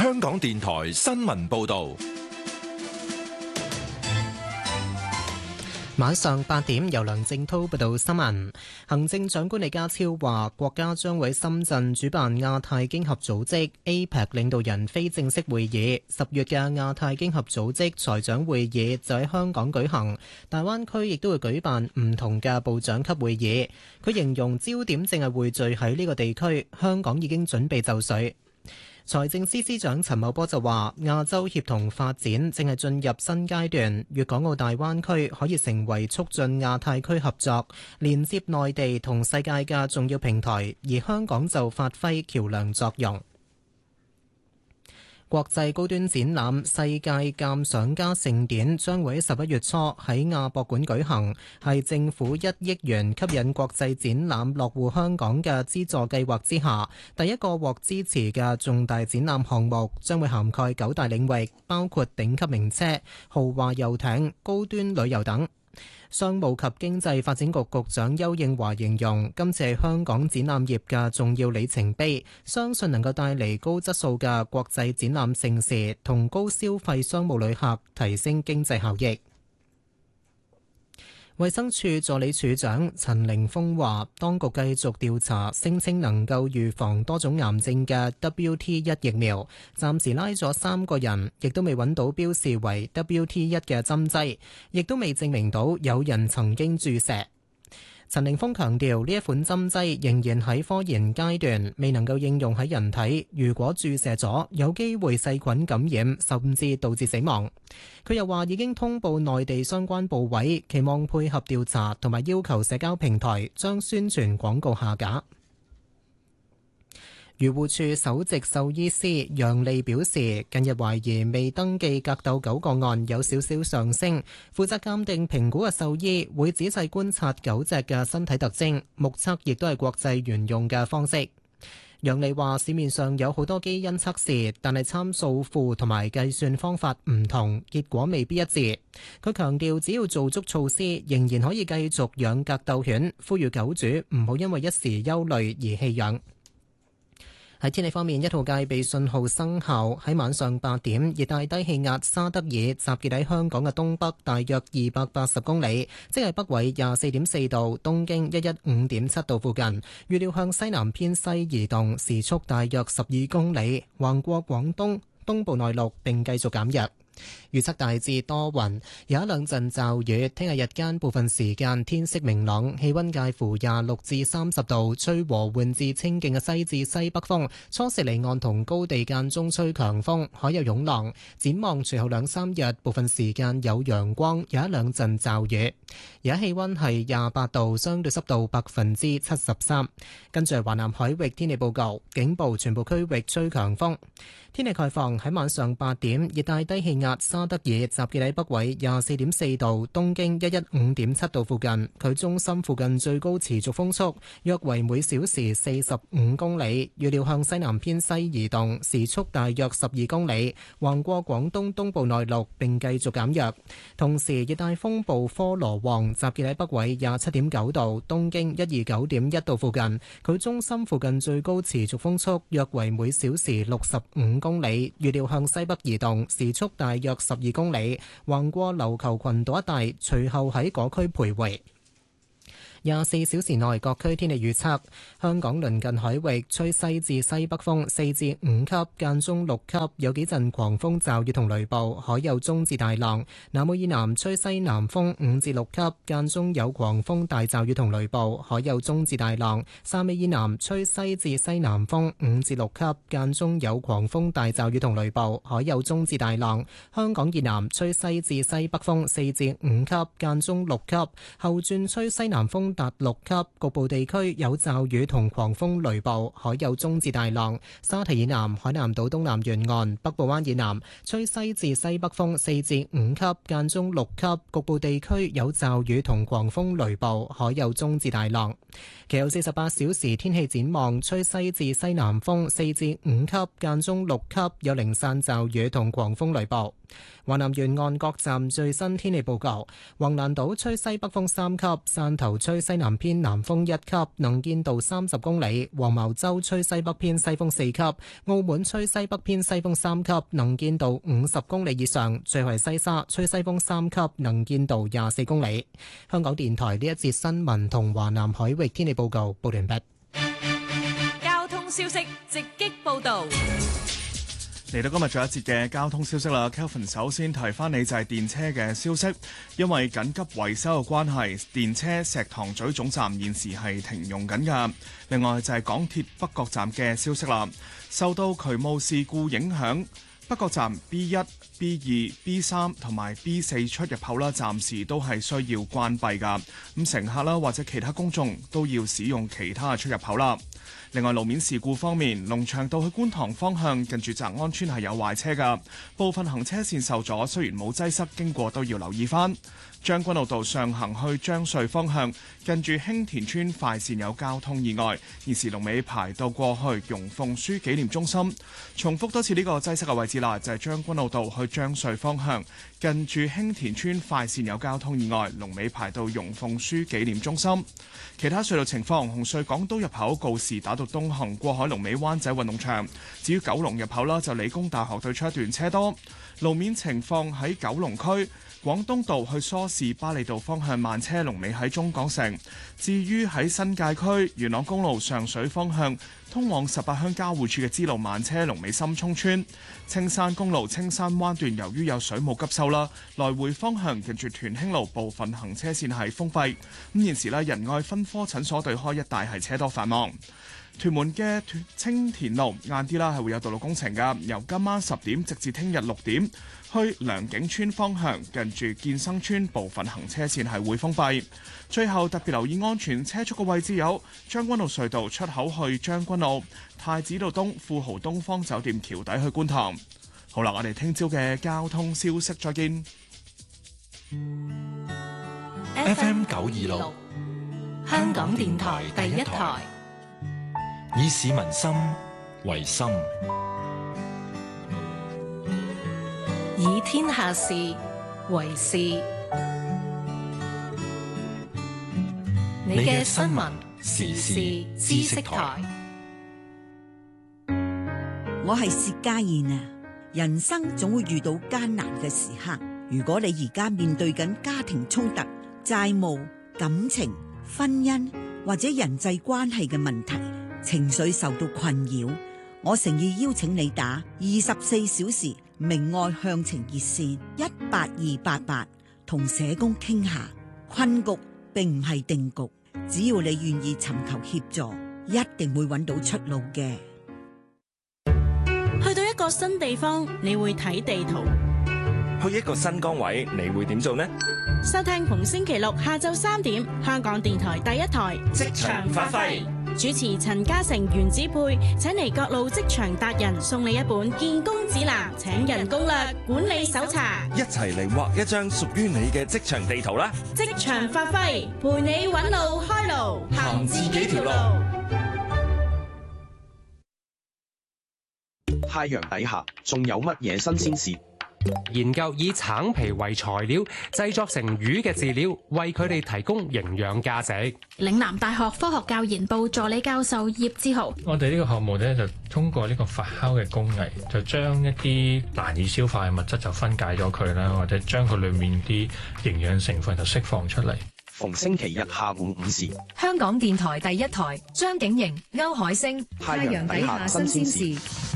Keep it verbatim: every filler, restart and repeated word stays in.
香港電台新聞報道。 晚上八點，由梁正滔報道新聞。行政長官李家超話，國家將會深圳主辦亞太經合組織 A P E C 領導人非正式會議。十月嘅亞太經合組織財長會議就喺香港舉行，大灣區亦都會舉辦唔同嘅部長級會議。佢形容焦點正係匯聚喺呢個地區，香港已經準備就緒。財政司司長陳茂波就話，亞洲協同發展正係進入新階段，粵港澳大灣區可以成為促進亞太區合作、連接內地同世界嘅重要平台，而香港就發揮橋梁作用。國際高端展覽世界鑑賞家盛典將會喺十一月初喺亞博館舉行，係政府一億元吸引國際展覽落戶香港嘅資助計劃之下，第一個獲支持嘅重大展覽項目，將會涵蓋九大領域，包括頂級名車、豪華遊艇、高端旅遊等。商務及經濟發展局局長邱應華形容今次係香港展覽業嘅重要里程碑，相信能夠帶嚟高質素嘅國際展覽盛事同高消費商務旅客，提升經濟效益。衛生署助理署長陳凌峰話，當局繼續調查聲稱能夠預防多種癌症嘅 W T 一 疫苗，暫時拉咗三個人，亦都未揾到標示為 W T 一 嘅針劑，亦都未證明到有人曾經注射。陳凌峰強調，呢一款針劑仍然喺科研階段，未能夠應用喺人體。如果注射咗，有機會細菌感染，甚至導致死亡。佢又話已經通報內地相關部委，期望配合調查，同埋要求社交平台將宣傳廣告下架。漁護署首席獸醫師楊利表示，近日懷疑未登記格鬥狗個案有少少上升，負責鑑定評估嘅獸醫會仔細觀察狗隻嘅身體特徵，目測亦都係國際沿用嘅方式。楊利話，市面上有好多基因測試，但係參數庫同埋計算方法唔同，結果未必一致。佢強調，只要做足措施，仍然可以繼續養格鬥犬，呼籲狗主唔好因為一時憂慮而棄養。喺天氣方面，一號戒備信號生效。喺晚上八點，熱帶低氣壓沙德爾集結喺香港嘅東北，大約二百八十公里，即係北緯廿四點四度、東經一一五點七度附近。預料向西南偏西移動，時速大約十二公里，橫過廣東東部內陸並繼續減弱。預測大致多雲，有一兩陣驟雨。聽日日間部分時間天色明朗，氣溫介乎廿六至三十度，吹和緩至清勁嘅西至西北風。初時離岸同高地間中吹強風，海有湧浪。展望隨後兩三日，部分時間有陽光，有一兩陣驟雨。而家氣溫係廿八度，相對濕度百分之七十三。跟住係華南海域天氣報告，警報全部區域吹強風。天氣概況，喺晚上八點，熱帶低氣壓沙德爾集結喺北緯廿四點四度、東經一一五點七度附近。佢中心附近最高持續風速約為每小時四十五公里，預料向西南偏西移動，時速大約十二公里，橫過廣東東部內陸並繼續減弱。同時，熱帶風暴科羅旺集結喺北緯廿七點九度、東經一二九點一度附近。佢中心附近最高持續風速約為每小時六十五公里，預料向西北移動，時速大約十二公里，橫過琉球群島一帶，隨後喺嗰區徘徊。廿四小時內各區天氣預測：香港鄰近海域吹西至西北風四至五級，間中六級，有幾陣狂風驟雨同雷暴，海有中至大浪。南澳以南吹西南風五至六級，間中有狂風大驟雨同雷暴，海有中至大浪。汕尾以南吹西至西南風五至六級，間中有狂風大驟雨同雷暴，海有中至大浪。香港以南吹西至西北風四至五級，間中六級，後轉吹西南風達六級，局部地區有驟雨同狂風雷暴，海有中至大浪。沙堤以南、海南島東南沿岸、北部灣以南吹西至西北風四至五級，間中六級，局部地區有驟雨同狂風雷暴，海有中至大浪。 其後四十八小時天氣展望，吹西至西南風四至五級，間中六級，有零散驟雨同狂風雷暴。華南沿岸各站最新天氣報告：橫瀾島吹西北風三級，汕頭吹西南偏南風一級，能見度三十公里；黃茅洲吹西北偏西風四級，澳門吹西北偏西風三級，能見度五十公里以上。最後係西沙吹西風三級，能見度廿四公里。香港電台呢一節新聞同華南海域天氣報告報完畢。 交通消息直擊報道。 嚟到今日最後一節嘅交通消息啦 Kelvin 首先提翻你就係電車嘅消息，因為緊急維修嘅關係，電車石塘咀總站現時係停用緊㗎。另外就係港鐵北角站嘅消息啦，受到渠務事故影響，北角站 B 一、B 二、B 三同埋 B 四出入口啦，暫時都係需要關閉㗎。咁乘客啦或者其他公眾都要使用其他嘅出入口啦。另外路面事故方面，龍翔道去觀塘方向近住澤安村係有壞車㗎，部分行車線受阻，雖然冇擠塞，經過都要留意返。將軍澳道上行去將穗方向近住興田村快線有交通意外，現時龍尾排到過去容鳳書紀念中心。重複多次呢個擠塞嘅位置啦，就係將軍澳道去將穗方向近住興田村快線有交通意外，龍尾排到容鳳書紀念中心。其他隧道情況，紅隧港島入口告士打道東行過海龍尾灣仔運動場，至於九龍入口啦，就理工大學對出一段車多。路面情況喺九龍區廣東道去梳士巴利道方向慢車，龍尾喺中港城。至於喺新界區元朗公路上水方向通往十八鄉交匯處嘅支路慢車，龍尾深涌村。青山公路青山灣段由於有水務急修啦，來回方向近住屯興路部分行車線係封閉。咁現時咧仁愛分科診所對開一帶係車多繁忙。屯門嘅青田路晏啲啦係會有道路工程㗎，由今晚十點直至聽日六點，去良景村方向近住建生村部分行車線係會封閉。最後特別留意安全車速嘅位置有將軍澳隧道出口去將軍澳、太子道東富豪東方酒店橋底去觀塘。好啦，我哋聽朝嘅交通消息再見。 F M 九二六香港電台第一台， 以市民心為心， 以天下事為事。你嘅新聞時事知識台， 我係薛家燕啊！人生總會遇到艱難嘅時刻，如果你而家面對緊家庭衝突、債務、感情、婚姻或者人際關係嘅問題，情緒受到困擾，我誠意邀請你打二十四小時明愛向晴熱線一八二八八，同社工傾下。困局並唔係定局，只要你願意尋求協助，一定會揾到出路嘅。 去到一個新地方，你會睇地圖； 去一個新崗位，你會點做呢？ 收聽逢星期六下晝三點，香港電台第一台職場發揮， 主持陳嘉誠、袁子佩，請嚟各路職場達人，送你一本見工指南、請人攻略、管理手冊， 一齊嚟畫一張屬於你嘅職場地圖啦！ 職場發揮，陪你搵路開路，行自己條路。 太陽底下仲有乜嘢新鮮事？ 研究以橙皮為材料製作成魚嘅飼料，為佢哋提供營養價值。 嶺南大學科學教研部助理教授葉志豪， 我哋呢個項目咧就通過呢個發酵嘅工藝，就將一啲難以消化嘅物質就分解咗佢啦，或者將佢裏面啲營養成分就釋放出嚟。 逢星期日下午五時， 香港電台第一台，張景瑩、歐海星，太陽底下新鮮事。